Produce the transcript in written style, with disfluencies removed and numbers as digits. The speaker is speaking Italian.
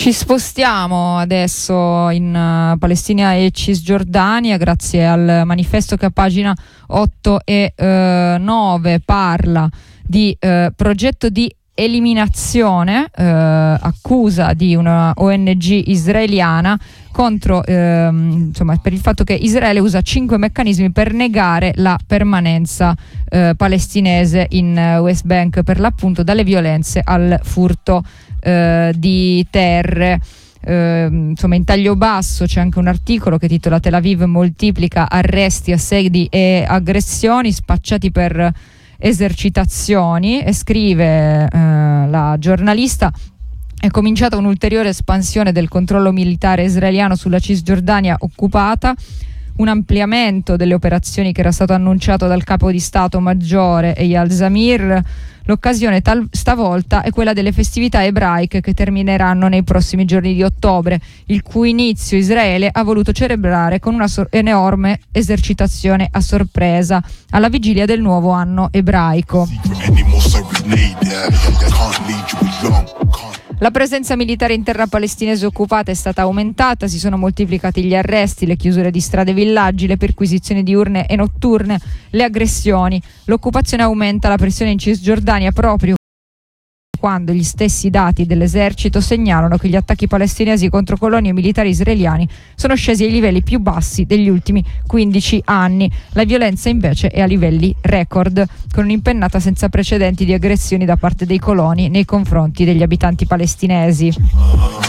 Ci spostiamo adesso in Palestina e Cisgiordania grazie al manifesto che a pagina 8 e 9 parla di progetto di eliminazione, accusa di una ONG israeliana contro per il fatto che Israele usa 5 meccanismi per negare la permanenza palestinese in West Bank, per l'appunto dalle violenze al furto di terre. In taglio basso c'è anche un articolo che titola Tel Aviv moltiplica arresti, assedi e aggressioni spacciati per esercitazioni, e scrive la giornalista: è cominciata un'ulteriore espansione del controllo militare israeliano sulla Cisgiordania occupata, un ampliamento delle operazioni che era stato annunciato dal capo di Stato Maggiore Eyal Zamir. L'occasione stavolta è quella delle festività ebraiche che termineranno nei prossimi giorni di ottobre, il cui inizio Israele ha voluto celebrare con una enorme esercitazione a sorpresa alla vigilia del nuovo anno ebraico. La presenza militare in terra palestinese occupata è stata aumentata, si sono moltiplicati gli arresti, le chiusure di strade e villaggi, le perquisizioni diurne e notturne, le aggressioni. L'occupazione aumenta la pressione in Cisgiordania proprio quando gli stessi dati dell'esercito segnalano che gli attacchi palestinesi contro colonie militari israeliani sono scesi ai livelli più bassi degli ultimi 15 anni. La violenza invece è a livelli record, con un'impennata senza precedenti di aggressioni da parte dei coloni nei confronti degli abitanti palestinesi.